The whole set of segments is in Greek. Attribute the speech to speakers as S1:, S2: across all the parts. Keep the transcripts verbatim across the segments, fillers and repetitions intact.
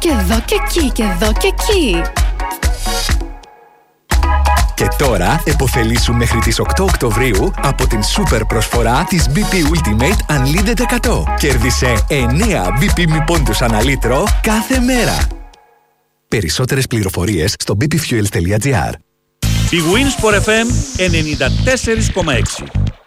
S1: Και εδώ και εκεί, και εδώ και εκεί.
S2: Και τώρα επωφελήσου μέχρι τις οκτώ Οκτωβρίου από την σούπερ προσφορά της μπι πι Ultimate Unlimited εκατό. Κέρδισε εννέα μπι πι μη πόντους ανά λίτρο κάθε μέρα. Περισσότερες πληροφορίες στο μπι πι fuels τελεία τζι άρ.
S3: Η Winsport εφ εμ ενενήντα τέσσερα κόμμα έξι.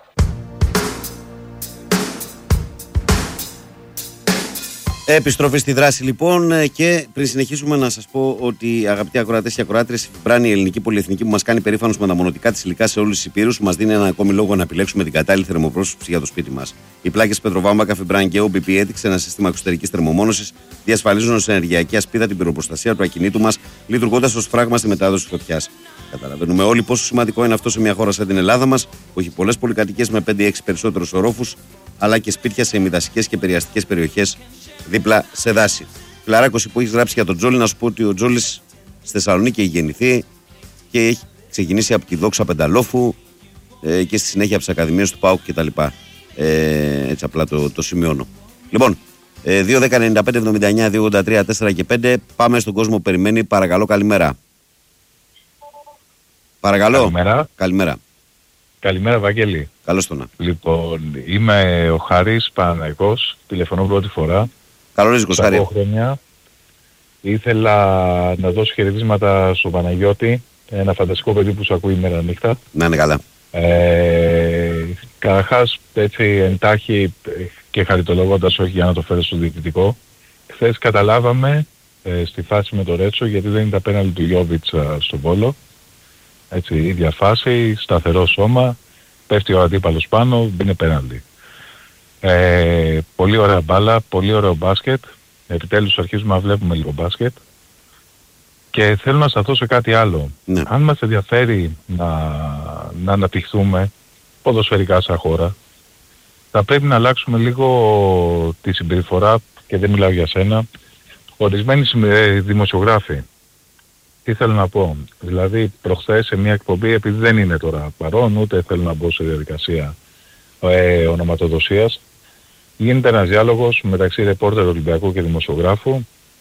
S4: Επιστροφή στη δράση λοιπόν, και πριν συνεχίσουμε να σας πω ότι, αγαπητοί ακροατές και ακροάτριες, η Φιμπράνη, η ελληνική πολυεθνική που μας κάνει περήφανος με τα μονοτικά της υλικά σε όλους τους υπήρους, μας δίνει ένα ακόμη λόγο να επιλέξουμε την κατάλληλη θερμοπρόσωψη για το σπίτι μας. Οι πλάκες Πετροβάμβακα, Φιμπράνη και ο μπι πι έδειξε ένα σύστημα εξωτερικής θερμομόνωσης, διασφαλίζουν σε ενεργειακή ασπίδα την πυροπροστασία του ακινήτου μας, λειτουργώντας ως φράγμα στη μετάδοση φωτιάς. Καταλαβαίνουμε όλοι πόσο σημαντικό είναι αυτό σε μια χώρα σαν την Ελλάδα μας, που έχει πολλές πολυκατοικίες με πέντε έξι περισσότερους ορόφους, αλλά και σπίτια σε ημιδασικές και περιαστικές περιοχές δίπλα σε δάση. Φιλαράκος που έχει γράψει για τον Τζόλι, να σου πω ότι ο Τζόλις στη Θεσσαλονίκη έχει γεννηθεί και έχει ξεκινήσει από τη Δόξα Πενταλόφου ε, και στη συνέχεια από τις Ακαδημίες του ΠΑΟΚ κτλ. Ε, έτσι απλά το, το σημειώνω. Λοιπόν, ε, δύο δέκα ενενήντα πέντε εβδομήντα εννιά δύο ογδόντα τρία τέσσερα και πέντε. Πάμε στον κόσμο που περιμένει. Παρακαλώ, καλημέρα. Παρακαλώ.
S5: Καλημέρα.
S4: Καλημέρα.
S5: Καλημέρα, Βαγγέλη.
S4: Καλώς το να.
S5: Λοιπόν, είμαι ο Χάρης Παναθηναϊκός, τηλεφωνώ πρώτη φορά.
S4: Καλό ρίσκο, Χάρη.
S5: Χρόνια. Ήθελα να δώσω χαιρετίσματα στον Παναγιώτη, ένα φανταστικό παιδί που σου ακούει μέρα νύχτα.
S4: Να είναι καλά.
S5: Ε, καταρχάς, έτσι εντάχει και χαριτολογώντας, όχι για να το φέρω στο διοικητικό, χθες καταλάβαμε ε, στη φάση με το Ρέτσο, γιατί δεν είναι τα πέναλτι του Γιόβιτς στον Βόλο. Έτσι, ίδια φάση, σταθερό σώμα, πέφτει ο αντίπαλος πάνω, είναι πέναλτι. Ε, πολύ ωραία μπάλα, πολύ ωραίο μπάσκετ. Επιτέλους αρχίζουμε να βλέπουμε λίγο μπάσκετ. Και θέλω να σταθώ σε κάτι άλλο.
S4: Ναι.
S5: Αν μας ενδιαφέρει να, να αναπτυχθούμε ποδοσφαιρικά σαν χώρα, θα πρέπει να αλλάξουμε λίγο τη συμπεριφορά, και δεν μιλάω για σένα, ορισμένοι δημοσιογράφοι. Τι θέλω να πω. Δηλαδή προχθές σε μια εκπομπή, επειδή δεν είναι τώρα παρόν, ούτε θέλω να μπω σε διαδικασία ε, ονοματοδοσίας, γίνεται ένας διάλογος μεταξύ ρεπόρτερ Ολυμπιακού και δημοσιογράφου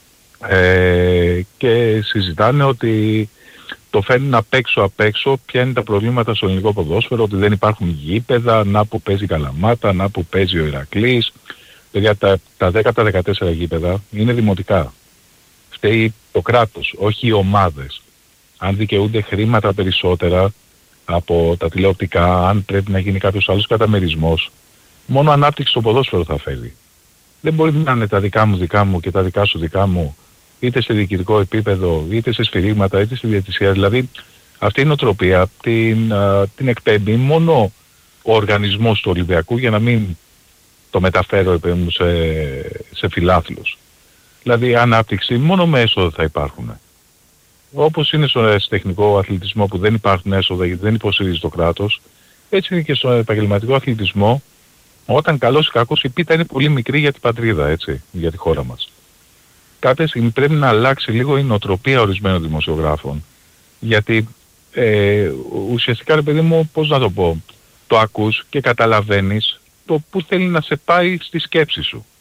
S5: ε, και συζητάνε ότι το φέρνουν απ' έξω απ' έξω ποια είναι τα προβλήματα στο ελληνικό ποδόσφαιρο, ότι δεν υπάρχουν γήπεδα, να που παίζει η Καλαμάτα, να που παίζει ο Ηρακλής. Παιδιά, τα, τα δέκα τα δεκατέσσερα γήπεδα είναι δημοτικά. Φταίει το κράτος, όχι οι ομάδες. Αν δικαιούνται χρήματα περισσότερα από τα τηλεοπτικά, αν πρέπει να γίνει κάποιος άλλος καταμερισμός, μόνο ανάπτυξη στο ποδόσφαιρο θα φέρει. Δεν μπορεί να είναι τα δικά μου δικά μου και τα δικά σου δικά μου, είτε σε διοικητικό επίπεδο, είτε σε σφυρίγματα, είτε στη διαιτησία. Δηλαδή αυτή η νοοτροπία την, α, την εκπέμπει μόνο ο οργανισμός του Ολυμπιακού, για να μην το μεταφέρω σε, σε φιλάθλους. Δηλαδή ανάπτυξη μόνο με έσοδα θα υπάρχουν. Όπως είναι στο τεχνικό αθλητισμό που δεν υπάρχουν έσοδα γιατί δεν υποστηρίζει το κράτος, έτσι είναι και στον επαγγελματικό αθλητισμό, όταν καλός ή κακός η πίτα είναι πολύ μικρή για την πατρίδα, έτσι, για τη χώρα μας. Κάποια στιγμή πρέπει να αλλάξει λίγο η νοοτροπία ορισμένων δημοσιογράφων. Γιατί ε, ουσιαστικά, ρε παιδί μου, πώς να το πω, το ακούς και καταλαβαίνεις το που θέλει να σε πάει στη σκέψη σου.